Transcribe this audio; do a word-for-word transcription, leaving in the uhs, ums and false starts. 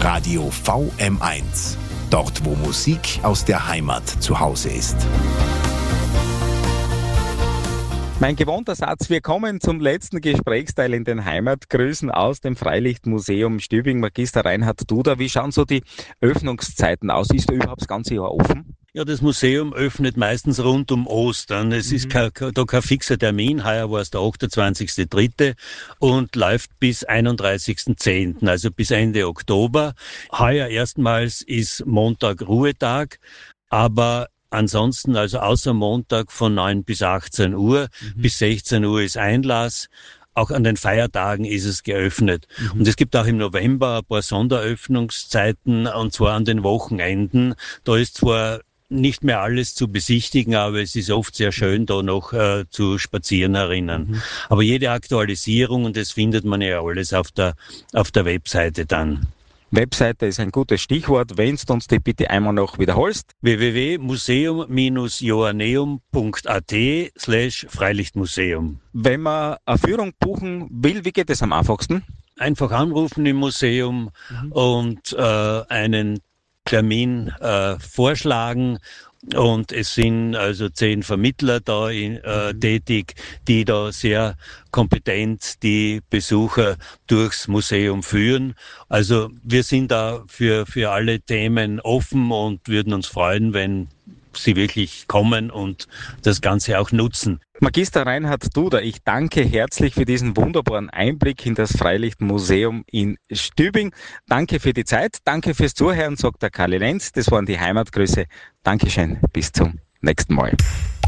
Radio V M eins. Dort, wo Musik aus der Heimat zu Hause ist. Mein gewohnter Satz, wir kommen zum letzten Gesprächsteil in den Heimatgrüßen aus dem Freilichtmuseum Stübing. Magister Reinhard Duda, wie schauen so die Öffnungszeiten aus? Ist da überhaupt das ganze Jahr offen? Ja, das Museum öffnet meistens rund um Ostern. Es mhm. ist kein, da kein fixer Termin. Heuer war es der achtundzwanzigster dritte und läuft bis einunddreißigster zehnter, also bis Ende Oktober. Heuer erstmals ist Montag Ruhetag, aber ansonsten, also außer Montag von neun bis achtzehn Uhr, mhm. bis sechzehn Uhr ist Einlass. Auch an den Feiertagen ist es geöffnet. Mhm. Und es gibt auch im November ein paar Sonderöffnungszeiten, und zwar an den Wochenenden. Da ist zwar nicht mehr alles zu besichtigen, aber es ist oft sehr schön, da noch äh, zu spazieren herinnen. Mhm. Aber jede Aktualisierung, und das findet man ja alles auf der, auf der Webseite dann. Webseite ist ein gutes Stichwort. Wenn du uns die bitte einmal noch wiederholst. w w w punkt museum Bindestrich joanneum punkt a t slash Freilichtmuseum. Wenn man eine Führung buchen will, wie geht es am einfachsten? Einfach anrufen im Museum mhm. und äh, einen Termin äh, vorschlagen. Und es sind also zehn Vermittler da in, äh, tätig, die da sehr kompetent die Besucher durchs Museum führen. Also wir sind da für, für alle Themen offen und würden uns freuen, wenn Sie wirklich kommen und das Ganze auch nutzen. Magister Reinhard Duda, ich danke herzlich für diesen wunderbaren Einblick in das Freilichtmuseum in Stübing. Danke für die Zeit, danke fürs Zuhören, sagt der Karl Lenz. Das waren die Heimatgrüße. Dankeschön, bis zum nächsten Mal.